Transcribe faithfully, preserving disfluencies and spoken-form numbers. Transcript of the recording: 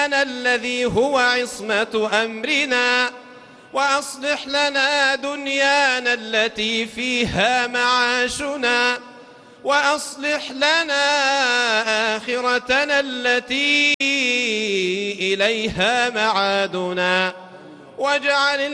الذي هو عصمة أمرنا، وأصلح لنا دنيانا التي فيها معاشنا، وأصلح لنا آخرتنا التي إليها معادنا، واجعل